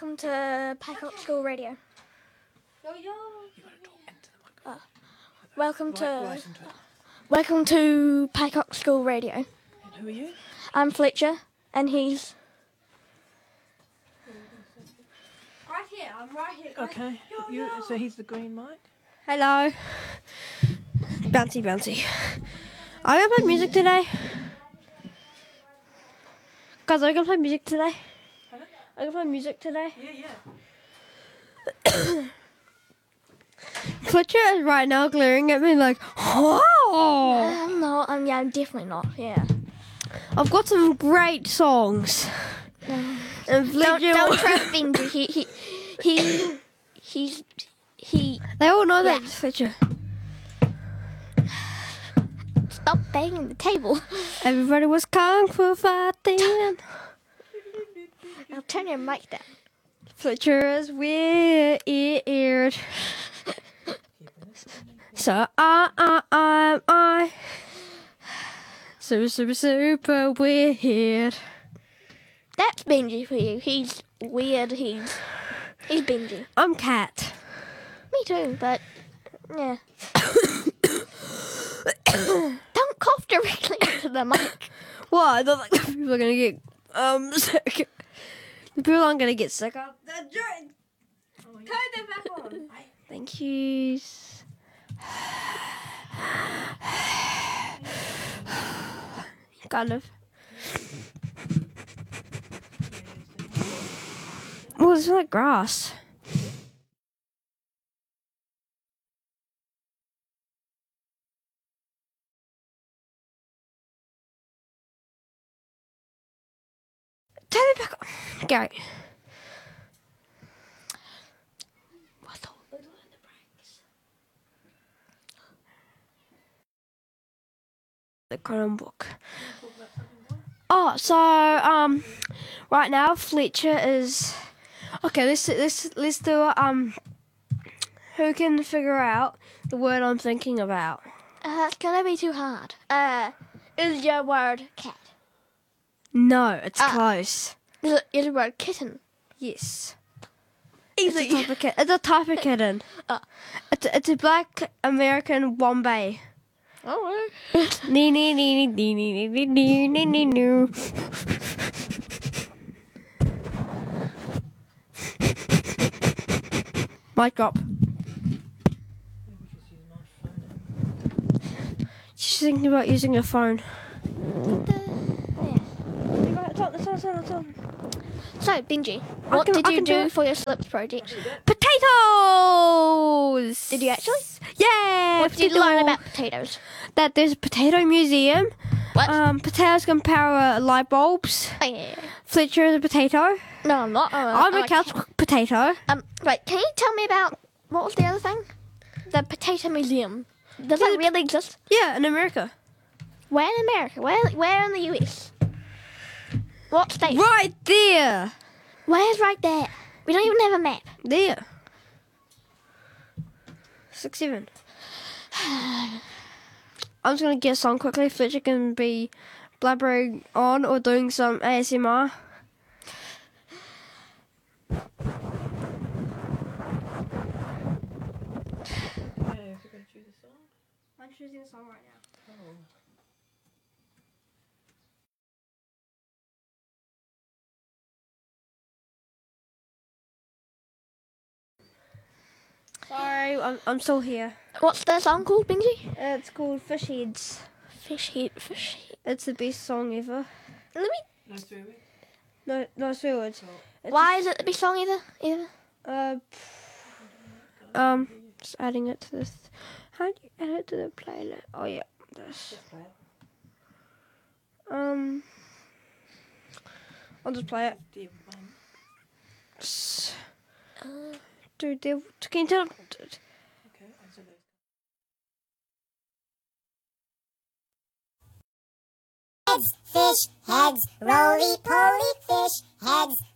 welcome to Paycock School Radio. You gotta talk into the microphone. Welcome to Paycock School Radio. And who are you? I'm Fletcher, and he's Right here. I'm right here. Okay. So he's the green mic. Hello. Bouncy, bouncy. Are you gonna play music today? Guys, are you gonna play music today? Pardon? Are you gonna play music today? Yeah. Fletcher is right now glaring at me like, oh! no, I'm definitely not. Yeah. I've got some great songs. And Fletcher, Don't trust Benji. He. they all know that, Yeah. Fletcher. Stop banging the table. Everybody was kung fu fighting. I'll turn your mic down. Fletcher is weird. So I'm super weird. That's Benji for you. He's weird. He's Benji. I'm Cat. Me too, but yeah. Don't cough directly into the mic. What? I thought like people are gonna get sick. People aren't gonna get sick. Turn them back on. Thank you. Kind of. Well, it's like grass. Turn it back on. Go. The Chromebook. Oh, so right now Fletcher is okay. Let's do who can figure out the word I'm thinking about? It's gonna be too hard. Is your word cat? No, it's close. Is your word kitten? Yes. Easy. It's a type of kitten. It's a black American Bombay. Oh. Nee nee nee nee nee nee nee nee nee nee. Mic drop. She's thinking about using her phone. So, Benji, what did you do for your slips project? Potatoes! Did you actually? Yeah! What did you learn about potatoes? That there's a potato museum. What? Potatoes can power light bulbs. Oh, yeah. Fletcher is a potato. No, I'm not. I'm a couch potato. Wait, can you tell me about, what was the other thing? The Potato Museum. Does that really exist? Yeah, in America. Where in America? Where in the US? What state? Right there. Where's right there? We don't even have a map. There. 6-7. I'm just gonna get a song quickly. Fletcher can be blabbering on or doing some ASMR. I'm choosing a song right now. Sorry, I'm still here. What's the song called, Benji? It's called Fish Heads. Fish head. It's the best song ever. Let me. No, it's three words. Why is it the best song either? Just adding it to this. How do you add it to the playlist? Oh yeah, this. I'll just play it. Dude, can you tell? Fish heads, roly-poly fish heads,